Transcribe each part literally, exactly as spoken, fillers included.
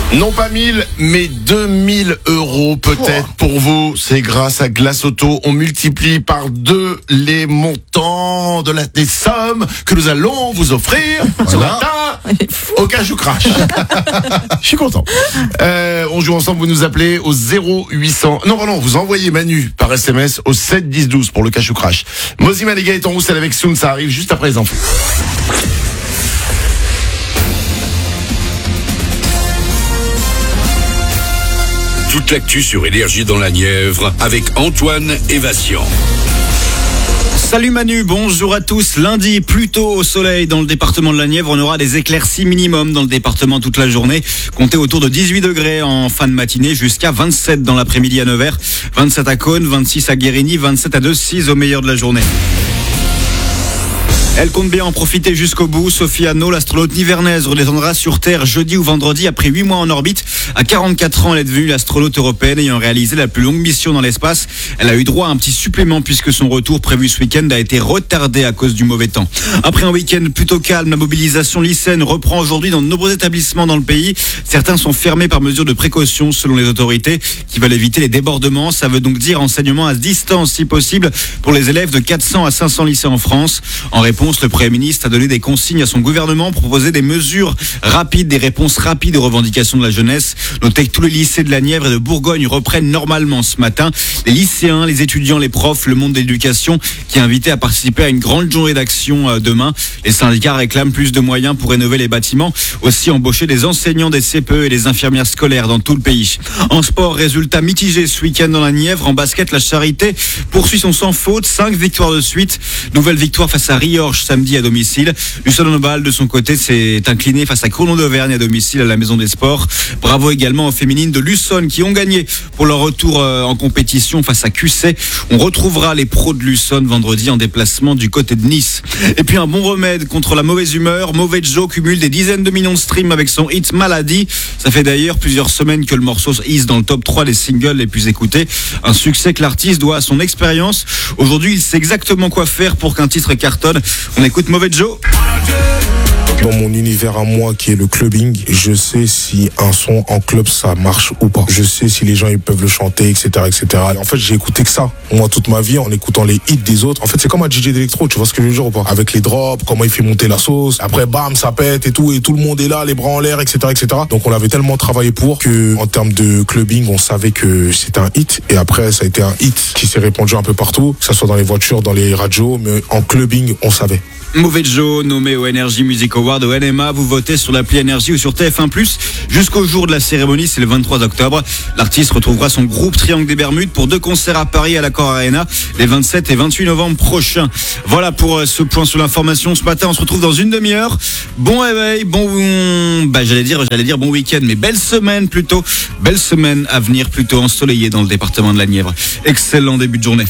Non pas mille, mais deux mille euros peut-être pour vous. C'est grâce à Glace Auto. On multiplie par deux les montants de la, des sommes que nous allons vous offrir ce matin au Cash ou Crash. Je suis content. Euh, on joue ensemble, vous nous appelez au zéro huit cents. Non, pardon, vous envoyez Manu par S M S au sept dix douze pour le Cash ou Crash. Moziman et Gaëtan Roussel avec Soun, ça arrive juste après les infos. Toute l'actu sur Énergie dans la Nièvre avec Antoine et Vincent. Salut Manu, bonjour à tous. Lundi, plutôt au soleil dans le département de la Nièvre. On aura des éclaircies minimum dans le département toute la journée. Comptez autour de dix-huit degrés en fin de matinée jusqu'à vingt-sept dans l'après-midi à Nevers. vingt-sept à Cône, vingt-six à Guérini, vingt-sept à Decize au meilleur de la journée. Elle compte bien en profiter jusqu'au bout. Sophie Anno, l'astronaute nivernaise, redescendra sur Terre jeudi ou vendredi après huit mois en orbite. À quarante-quatre ans, elle est devenue l'astronaute européenne ayant réalisé la plus longue mission dans l'espace. Elle a eu droit à un petit supplément puisque son retour prévu ce week-end a été retardé à cause du mauvais temps. Après un week-end plutôt calme, la mobilisation lycéenne reprend aujourd'hui dans de nombreux établissements dans le pays. Certains sont fermés par mesure de précaution selon les autorités qui veulent éviter les débordements. Ça veut donc dire enseignement à distance si possible pour les élèves de quatre cents à cinq cents lycées en France. En réponse, le Premier ministre a donné des consignes à son gouvernement pour proposer des mesures rapides, des réponses rapides aux revendications de la jeunesse. Notez que tous les lycées de la Nièvre et de Bourgogne reprennent normalement ce matin. Les lycéens, les étudiants, les profs, le monde de l'éducation qui est invité à participer à une grande journée d'action demain. Les syndicats réclament plus de moyens pour rénover les bâtiments, aussi embaucher des enseignants des C P E et des infirmières scolaires dans tout le pays. En sport, résultat mitigé ce week-end dans la Nièvre. En basket, la Charité poursuit son sans faute, cinq victoires de suite. Nouvelle victoire face à Riorges samedi à domicile. Luçon-Nobal de son côté s'est incliné face à Cournon d'Auvergne à domicile à la Maison des Sports. Bravo également aux féminines de Luçon qui ont gagné pour leur retour en compétition face à Q C. On retrouvera les pros de Luçon vendredi en déplacement du côté de Nice. Et puis un bon remède contre la mauvaise humeur. Mauvais Joe cumule des dizaines de millions de streams avec son hit Maladie. Ça fait d'ailleurs plusieurs semaines que le morceau hisse dans le top trois des singles les plus écoutés. Un succès que l'artiste doit à son expérience. Aujourd'hui, il sait exactement quoi faire pour qu'un titre cartonne. On écoute Mauvais Joe. Dans mon univers à moi qui est le clubbing, je sais si un son en club ça marche ou pas. Je sais si les gens ils peuvent le chanter, et cetera, et cetera. En fait, j'ai écouté que ça. Moi, toute ma vie, en écoutant les hits des autres. En fait, c'est comme un D J d'électro, tu vois ce que je veux dire ou pas? Avec les drops, comment il fait monter la sauce. Après, bam, ça pète et tout, et tout le monde est là, les bras en l'air, et cetera, et cetera. Donc, on avait tellement travaillé pour que, en termes de clubbing, on savait que c'était un hit. Et après, ça a été un hit qui s'est répandu un peu partout, que ça soit dans les voitures, dans les radios, mais en clubbing, on savait. Mauvais Joe, nommé au Energy Music Award au N M A, vous votez sur l'appli Énergie ou sur T F un plus. Jusqu'au jour de la cérémonie, c'est le vingt-trois octobre. L'artiste retrouvera son groupe Triangle des Bermudes pour deux concerts à Paris à l'Accor Arena les vingt-sept et vingt-huit novembre prochains. Voilà pour ce point sur l'information. Ce matin, on se retrouve dans une demi-heure. Bon réveil, bon, bah j'allais dire, j'allais dire bon week-end, mais belle semaine plutôt. Belle semaine à venir, plutôt ensoleillée dans le département de la Nièvre. Excellent début de journée.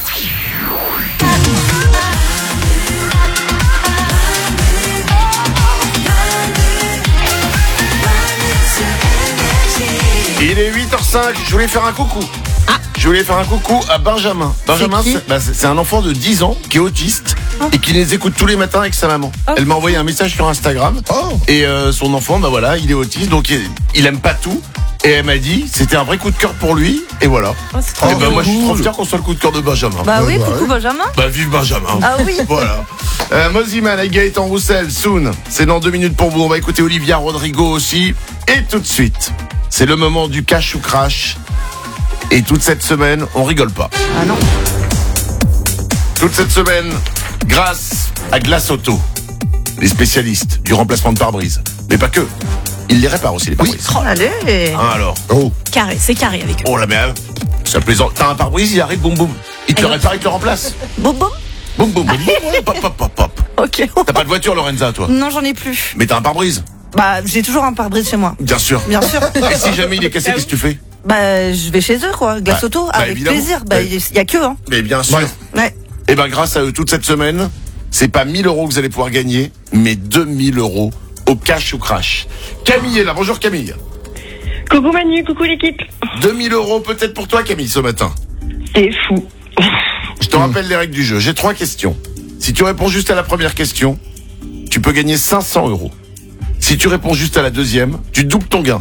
Il est huit heures cinq, je voulais faire un coucou. Ah. Je voulais faire un coucou à Benjamin. Benjamin, c'est, bah, c'est, c'est un enfant de dix ans qui est autiste oh. et qui les écoute tous les matins avec sa maman. Oh. Elle m'a envoyé un message sur Instagram oh. et euh, son enfant, bah voilà, il est autiste, donc il, il aime pas tout. Et elle m'a dit, c'était un vrai coup de cœur pour lui, et voilà. Oh, c'est trop et bah, moi, je suis trop fier qu'on soit le coup de cœur de Benjamin. Bah oui, bah, coucou ouais. Benjamin. Bah vive Benjamin. Ah oui. Voilà. Euh, Moziman avec Gaëtan Roussel, Soun. C'est dans deux minutes pour vous. On va écouter Olivia Rodrigo aussi. Et tout de suite, c'est le moment du Cash ou Crash. Et toute cette semaine, on rigole pas. Ah non. Toute cette semaine, grâce à Glace Auto, les spécialistes du remplacement de pare-brise. Mais pas que. Ils les réparent aussi, les pare-brise. Oui. Oh, allez. Hein, alors. Oh. Carré, c'est carré avec eux. Oh la merde. Ça plaisante. T'as un pare-brise, il arrive, boum boum. Il te le répare, il te le remplace. Boum boum. Boum boum. Pop pop pop pop. Ok. T'as pas de voiture, Lorenza, toi? Non, j'en ai plus. Mais t'as un pare-brise? Bah, j'ai toujours un pare-brise chez moi. Bien sûr. Bien sûr. Et si jamais il est cassé, qu'est-ce que tu fais? Bah, je vais chez eux, quoi. Glace bah, Auto, bah, avec évidemment. plaisir. Bah, il y a que, hein. Mais bien sûr. Ouais. Et ben, grâce à eux, toute cette semaine, c'est pas mille euros que vous allez pouvoir gagner, mais deux mille euros au Cash ou Crash. Camille est là. Bonjour, Camille. Coucou Manu, coucou l'équipe. deux mille euros peut-être pour toi, Camille, ce matin. C'est fou. Je te rappelle les règles du jeu. J'ai trois questions. Si tu réponds juste à la première question, tu peux gagner cinq cents euros. Si tu réponds juste à la deuxième, tu doubles ton gain.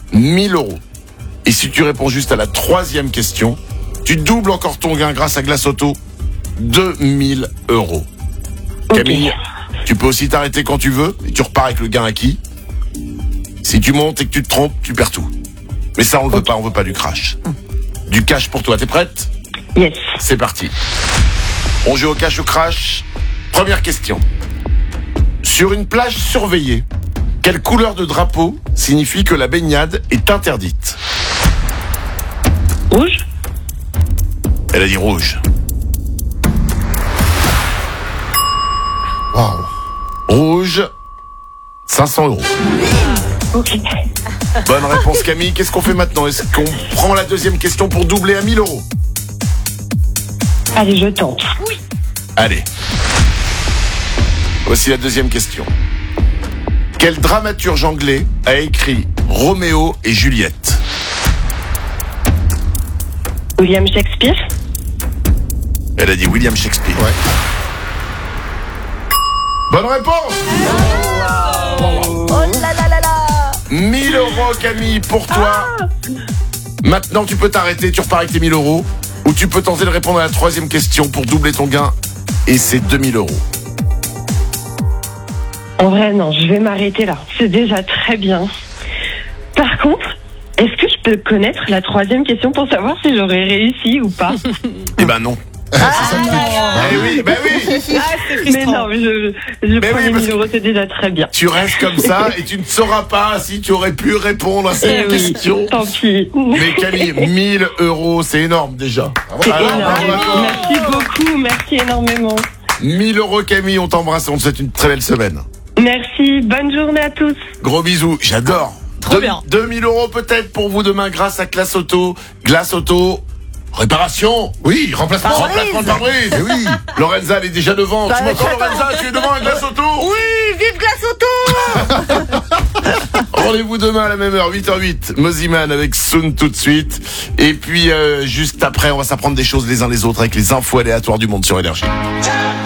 mille euros. Et si tu réponds juste à la troisième question, tu doubles encore ton gain grâce à Glace Auto, deux mille euros. Ok. Camille, tu peux aussi t'arrêter quand tu veux et tu repars avec le gain acquis. Si tu montes et que tu te trompes, tu perds tout. Mais ça, on ne veut pas, on veut pas du crash. Du cash pour toi, t'es prête ? Yes. C'est parti. On joue au cash ou crash. Première question. Sur une plage surveillée, quelle couleur de drapeau signifie que la baignade est interdite ? Rouge. Elle a dit rouge. Waouh. Rouge, cinq cents euros. Ok. Bonne réponse Camille. Qu'est-ce qu'on fait maintenant ? Est-ce qu'on prend la deuxième question pour doubler à mille euros ? Allez, je tente. Allez. Voici la deuxième question. Quel dramaturge anglais a écrit Roméo et Juliette ? William Shakespeare. Elle a dit William Shakespeare. Ouais. Bonne réponse ! Oh là là là là. mille euros Camille pour toi. Maintenant tu peux t'arrêter, tu repars avec tes mille euros. Ou tu peux tenter de répondre à la troisième question pour doubler ton gain. Et c'est deux mille euros. En vrai, non, je vais m'arrêter là. C'est déjà très bien. Par contre, est-ce que je peux connaître la troisième question pour savoir si j'aurais réussi ou pas? Eh ben non. Ah, Eh oui, ben oui. Mais non, mais je, je Mais prends oui, les parce mille euros, c'est déjà très bien. Tu restes comme ça et tu ne sauras pas si tu aurais pu répondre à Eh cette oui, question. tant pis. Mais Camille, mille euros, c'est énorme déjà. C'est Alors, énorme. bravo. Merci beaucoup, merci énormément. mille euros Camille, on t'embrasse, on te souhaite une très belle semaine. Merci, bonne journée à tous. Gros bisous, j'adore. Trop Deux- bien. deux mille euros peut-être pour vous demain grâce à Glace Auto. Glace Auto, réparation. Oui, remplacement. Pare-brise. Remplacement de pare-brise. Eh oui. Lorenza, elle est déjà devant. Bah, tu m'entends j'attends. Lorenza, tu es devant à Glace Auto. Oui, vive Glace Auto. Rendez-vous demain à la même heure, huit heures huit. Moziman avec Soon tout de suite. Et puis euh, juste après, on va s'apprendre des choses les uns les autres avec les infos aléatoires du monde sur Énergie.